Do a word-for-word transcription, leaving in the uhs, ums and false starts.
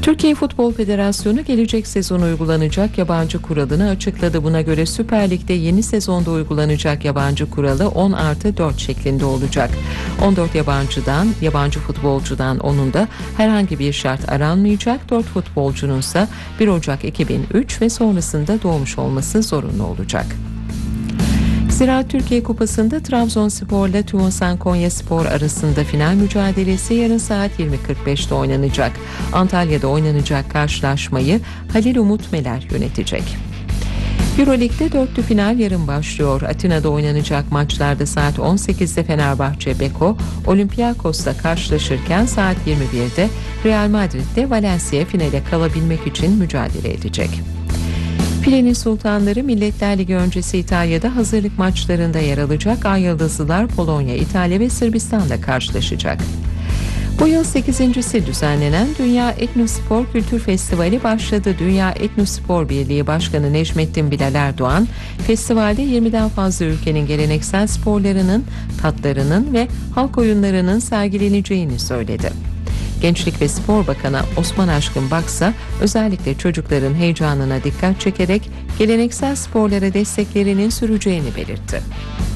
Türkiye Futbol Federasyonu gelecek sezon uygulanacak yabancı kuralını açıkladı. Buna göre Süper Lig'de yeni sezonda uygulanacak yabancı kuralı on artı dört şeklinde olacak. on dört yabancıdan, yabancı futbolcudan onunda herhangi bir şart aranmayacak. dört futbolcunun ise bir Ocak iki bin üç ve sonrasında doğmuş olması zorunlu olacak. Ziraat Türkiye Kupası'nda Trabzonspor ile Tümosan Konyaspor arasında final mücadelesi yarın saat yirmi kırk beşte oynanacak. Antalya'da oynanacak karşılaşmayı Halil Umut Meler yönetecek. Euroleague'de dörtlü final yarın başlıyor. Atina'da oynanacak maçlarda saat on sekizde Fenerbahçe Beko, Olympiakos'la karşılaşırken saat yirmi birde Real Madrid'de Valencia finale kalabilmek için mücadele edecek. Filenin Sultanları Milletler Ligi öncesi İtalya'da hazırlık maçlarında yer alacak. Ay Yıldızlılar Polonya, İtalya ve Sırbistan'la karşılaşacak. Bu yıl sekizincisi düzenlenen Dünya Etnospor Kültür Festivali başladı. Dünya Etnospor Birliği Başkanı Necmettin Bilal Erdoğan, festivalde yirmiden fazla ülkenin geleneksel sporlarının, tatlarının ve halk oyunlarının sergileneceğini söyledi. Gençlik ve Spor Bakanı Osman Aşkın Baksa özellikle çocukların heyecanına dikkat çekerek geleneksel sporlara desteklerinin süreceğini belirtti.